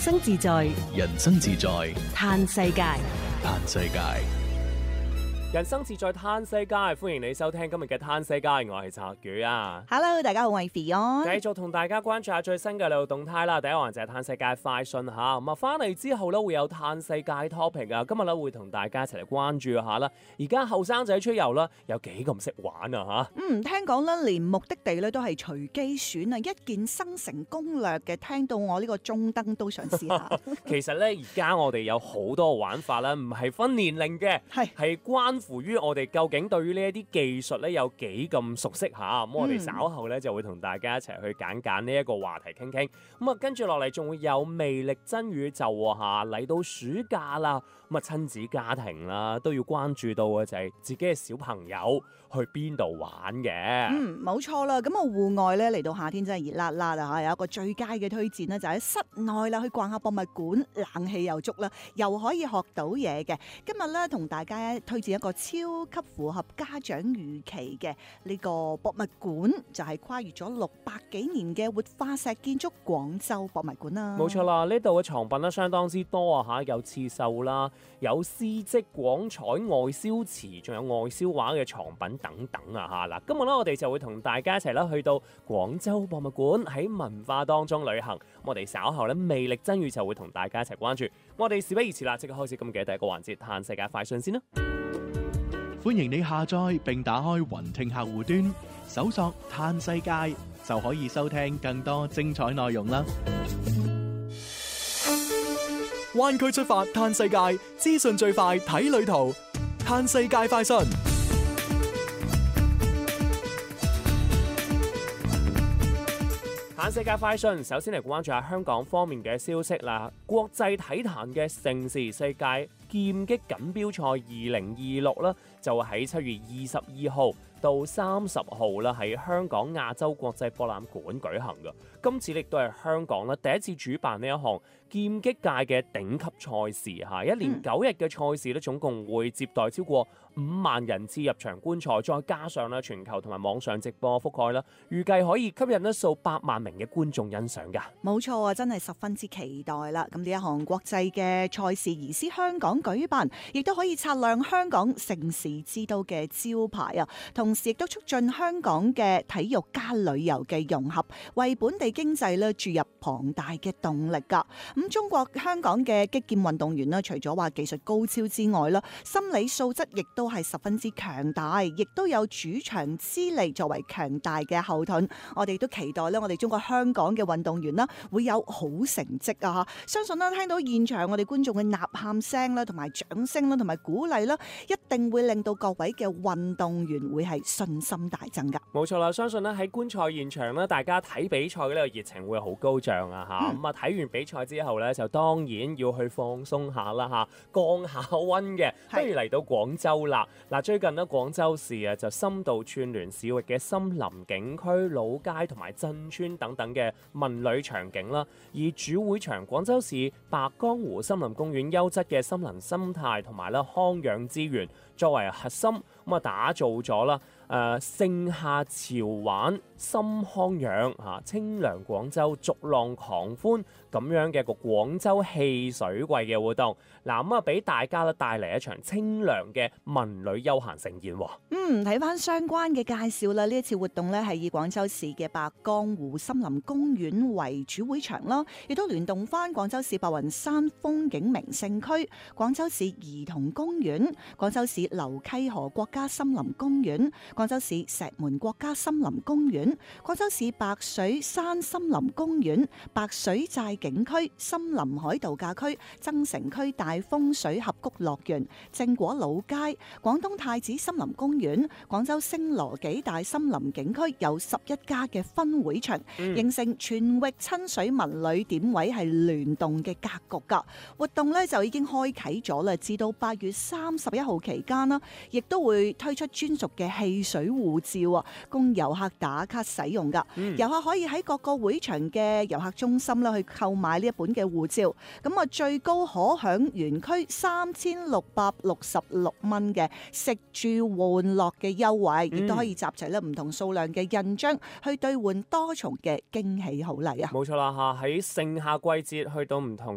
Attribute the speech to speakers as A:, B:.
A: 生自在，
B: 人生自在，
A: 嘆世界。
B: 嘆世界。
C: 人生自在嘆世界，歡迎你收聽今日嘅嘆世界，我係澤宇啊。
D: Hello， 大家好，我係 Fion。
C: 繼續同大家關注下最新嘅旅遊動態啦。第一環就係嘆世界快訊吓，咁啊翻嚟之後咧會有嘆世界 topic 啊。今日咧會同大家一齊嚟關注下啦。而家後生仔出遊啦，有幾咁識玩啊吓？
D: 聽講咧連目的地咧都係隨機選啊，一鍵生成攻略嘅。聽到我呢個中燈都想試下。
C: 其實咧而家我哋有好多玩法啦，唔係分年齡嘅，係關乎於我哋究竟對於呢一啲技術咧有幾咁熟悉下。咁我哋稍後咧就會同大家一齊去揀呢一個話題傾傾。咁啊跟住落嚟仲會有魅力真宇宙吓，嚟到暑假啦，咁啊親子家庭啦都要關注到嘅就係自己嘅小朋友去邊度玩嘅。
D: 冇錯啦。咁啊戶外咧嚟到夏天真係熱辣辣啊！有一個最佳嘅推薦咧就喺室內啦，去逛下博物館，冷氣又足啦，又可以學到嘢嘅。今日咧同大家推薦一個超級符合家長預期嘅呢個博物館，就係跨越咗600幾年嘅活化石建築廣州博物館啦。
C: 冇錯啦，呢度嘅藏品咧相當之多啊吓，有刺繡啦，有絲織廣彩外銷瓷，仲有外銷畫嘅藏品等等啊吓。嗱，今日咧我哋就會同大家一齊啦去到廣州博物館，喺文化當中旅行。我哋稍後咧魅力真宇宙就會同大家一齊關注。我哋事不宜遲啦，即刻開始今日嘅第一個環節嘆世界快訊先啦。
B: 歡迎你下載並打開雲聽客戶端，搜索嘆世界就可以收聽更多精彩內容啦。
E: 灣區出發嘆世界，資訊最快睇旅途，嘆世界快訊。
C: 嘆世界快訊，首先嚟關注下香港方面嘅消息啦。國際體壇嘅盛事世界劍擊錦標賽2026啦，就喺7月22號到30號啦，喺香港亞洲國際博覽館舉行嘅。今次亦都係香港啦第一次主辦呢一項劍擊界嘅頂級賽事嚇，一連9日嘅賽事咧，總共會接待超過5萬人次入場觀賽，再加上咧全球同埋網上直播覆蓋啦，預計可以吸引數百萬名嘅觀眾欣賞㗎。
D: 冇錯啊，真係十分之期待啦！咁呢一項國際嘅賽事移師香港舉辦，亦都可以擦亮香港城市之都嘅招牌啊！同時亦都促進香港嘅體育加旅遊嘅融合，為本地經濟咧注入龐大嘅動力㗎。咁中國香港嘅擊劍運動員咧，除咗話技術高超之外啦，心理素質亦都係十分之強大，亦都有主場之利作為強大嘅後盾。我哋都期待咧，我哋中國香港嘅運動員啦，會有好成績啊！相信咧，聽到現場我哋觀眾嘅吶喊聲啦，同埋掌聲啦，同埋鼓勵啦，一定會令到各位嘅運動員會係信心大增噶。
C: 冇錯啦，相信咧喺觀賽現場咧，大家睇比賽嘅呢個熱情會好高漲啊吓。咁啊睇完比賽之後咧，就當然要去放鬆下啦吓，降下溫嘅。不如嚟到廣州啦。嗱，最近咧廣州市啊就深度串聯市域嘅森林景區、老街同埋鎮村等等嘅文旅場景啦。而主會場廣州市白江湖森林公園優質嘅森林生態同埋咧康養資源作為核心，咁啊打造咗啦盛夏潮玩心康養嚇，清涼廣州逐浪狂歡咁樣嘅一個廣州汽水季嘅活動。嗱，咁啊俾大家咧帶嚟一場清涼嘅文旅休閒盛宴。
D: 睇翻相關嘅介紹啦，呢一次活動咧係以廣州市嘅白江湖森林公園為主會場啦，亦都聯動翻廣州市白雲山風景名勝區、廣州市兒童公園、廣州市流溪河國家森林公園、廣州市石門國家森林公園、廣州市白水山森林公園、白水寨景區、森林海度假區、增城區大風水峽谷樂園、正果老街、廣東太子森林公園、廣州星羅紀大森林景區有11家嘅分會場，形成全域親水文旅點位係聯動嘅格局噶。活動咧就已經開啟咗啦，至到8月31號期間啦，亦都會推出專屬嘅汽水護照啊，供遊客打卡使用噶。遊客可以喺各個會場嘅遊客中心啦去購買呢一本嘅護照，咁啊最高可享園區3666蚊嘅食住玩樂嘅優惠，亦都可以集齊咧唔同數量嘅印章去兌換多重嘅驚喜好禮啊！
C: 冇錯啦嚇，喺盛夏季節去到唔同